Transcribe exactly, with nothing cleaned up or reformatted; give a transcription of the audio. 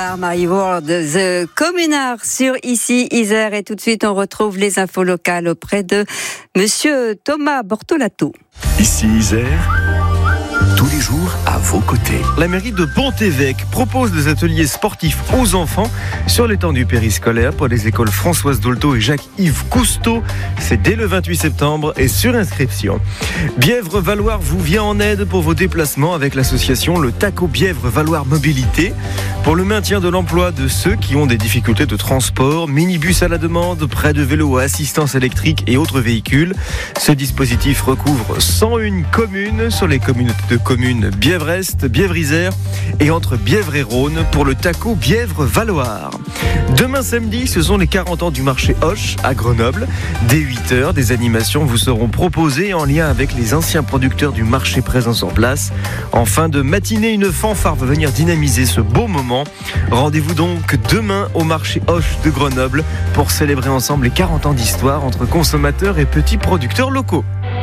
Communard, Marie Ward, The Communard sur ici Isère. Et tout de suite, on retrouve les infos locales auprès de Monsieur Thomas Bortolato. Ici Isère, tous les jours à vos côtés. La mairie de Pont-Évêque propose des ateliers sportifs aux enfants sur les temps du périscolaire pour les écoles Françoise Dolto et Jacques-Yves Cousteau. C'est dès le vingt-huit septembre et sur inscription. Bièvre-Valoir vous vient en aide pour vos déplacements avec l'association Le Taco Bièvre-Valoir Mobilité. Pour le maintien de l'emploi de ceux qui ont des difficultés de transport, minibus à la demande, prêt de vélo à assistance électrique et autres véhicules. Ce dispositif recouvre cent un communes sur les communautés de communes Bièvre-Est, Bièvre-Isère et entre Bièvre et Rhône pour le Taco Bièvre-Valoir. Demain samedi, ce sont les quarante ans du marché Hoche à Grenoble. Dès huit heures, des animations vous seront proposées en lien avec les anciens producteurs du marché présents sur place. En fin de matinée, une fanfare va venir dynamiser ce beau moment. Rendez-vous donc demain au marché Hoche de Grenoble pour célébrer ensemble les quarante ans d'histoire entre consommateurs et petits producteurs locaux.